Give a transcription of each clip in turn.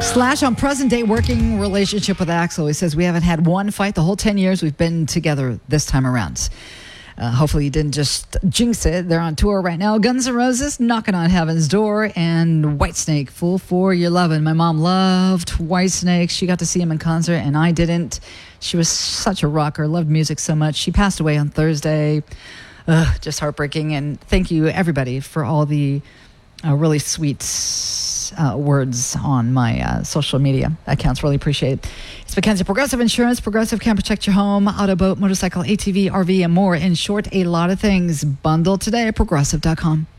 Slash on present day working relationship with Axl. He says, we haven't had one fight the whole 10 years we've been together this time around. Hopefully you didn't just jinx it. They're on tour right now. Guns N' Roses, Knocking on Heaven's Door, and Whitesnake, Fool for Your Lovin'. My mom loved Whitesnake. She got to see him in concert, and I didn't. She was such a rocker, loved music so much. She passed away on Thursday. Just heartbreaking. And thank you, everybody, for all the really sweet words on my social media accounts. Really appreciate it. It's Mackenzie Progressive Insurance. Progressive can protect your home, auto, boat, motorcycle, ATV, RV, and more. In short, a lot of things. Bundle today at Progressive.com.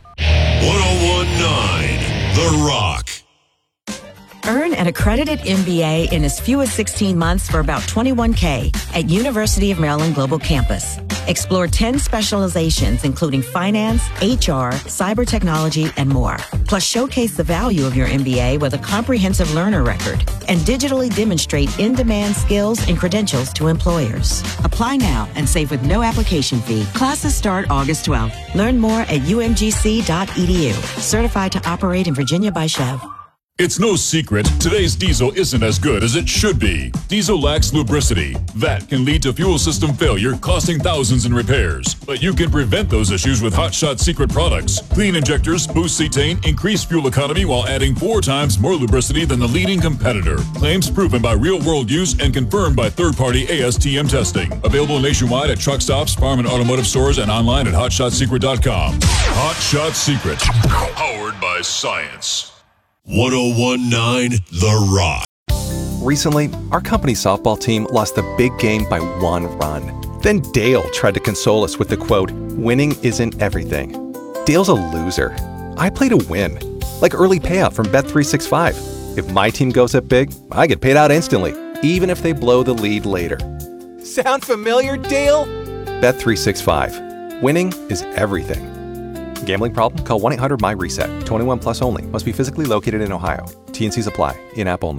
101.9 The Rock. Earn an accredited MBA in as few as 16 months for about $21K at University of Maryland Global Campus. Explore 10 specializations, including finance, HR, cyber technology, and more. Plus, showcase the value of your MBA with a comprehensive learner record and digitally demonstrate in-demand skills and credentials to employers. Apply now and save with no application fee. Classes start August 12th. Learn more at umgc.edu. Certified to operate in Virginia by Chev. It's no secret, today's diesel isn't as good as it should be. Diesel lacks lubricity. That can lead to fuel system failure, costing thousands in repairs. But you can prevent those issues with Hot Shot Secret products. Clean injectors, boost cetane, increase fuel economy while adding 4 times more lubricity than the leading competitor. Claims proven by real-world use and confirmed by third-party ASTM testing. Available nationwide at truck stops, farm and automotive stores, and online at hotshotsecret.com. Hot Shot Secret. Powered by science. 101.9 The Rock. Recently, our company softball team lost the big game by 1 run. Then Dale tried to console us with the quote, "Winning isn't everything." Dale's a loser. I play to win. Like early payout from Bet365. If my team goes up big, I get paid out instantly, even if they blow the lead later. Sound familiar, Dale? Bet365. Winning is everything. Gambling problem? Call 1-800-MY-RESET. 21 plus only. Must be physically located in Ohio. T&Cs apply. In-app only.